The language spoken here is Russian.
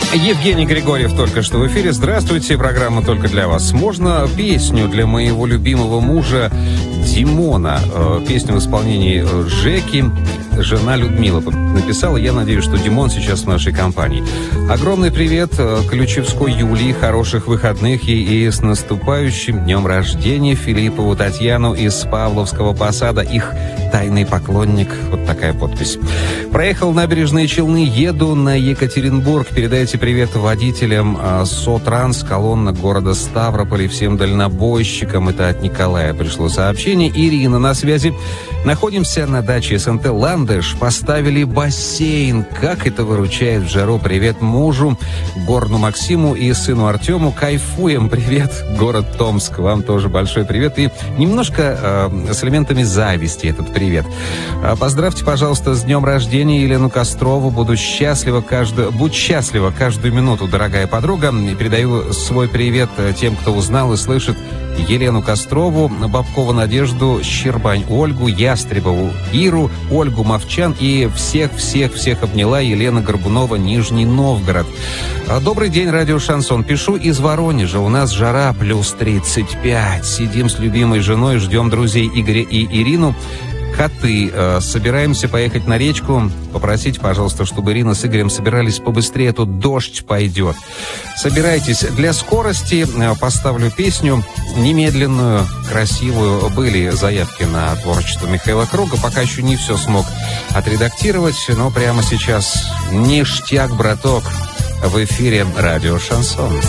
Евгений Григорьев только что в эфире. Здравствуйте, программа «Только для вас». Можно песню для моего любимого мужа Димона? Песню в исполнении Жеки. Жена Людмила написала. Я надеюсь, что Димон сейчас в нашей компании. Огромный привет Ключевской Юлии. Хороших выходных и с наступающим днем рождения Филиппову Татьяну из Павловского Посада. Их тайный поклонник. Вот такая подпись. Проехал набережные Челны, еду на Екатеринбург. Передайте привет водителям Сотранс, колонна города Ставрополь и всем дальнобойщикам. Это от Николая пришло сообщение. Ирина на связи. Находимся на даче СНТ «Ландыш». Поставили бассейн. Как это выручает в жару. Привет мужу, Горну Максиму и сыну Артему. Кайфуем. Привет, город Томск. Вам тоже большой привет. И немножко с элементами зависти этот привет. Поздравьте, пожалуйста, с днем рождения Елену Кострову. Будь счастлива каждую минуту, дорогая подруга. Передаю свой привет тем, кто узнал и слышит Елену Кострову, Бабкову Надежду, Щербань Ольгу, Ястребову Иру, Ольгу Мовчан и всех обняла. Елена Горбунова, Нижний Новгород. Добрый день, радио «Шансон». Пишу из Воронежа. У нас жара плюс 35. Сидим с любимой женой, ждем друзей Игоря и Ирину. Коты. Собираемся поехать на речку. Попросите, пожалуйста, чтобы Ирина с Игорем собирались побыстрее, а то дождь пойдет. Собирайтесь. Для скорости поставлю песню немедленную, красивую. Были заявки на творчество Михаила Круга. Пока еще не все смог отредактировать, но прямо сейчас ништяк, браток. В эфире радио «Шансон».